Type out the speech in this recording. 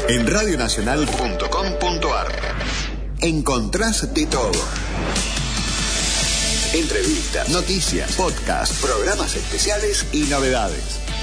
En radionacional.com.ar encontrás de todo. Entrevistas, noticias, podcasts, programas especiales y novedades.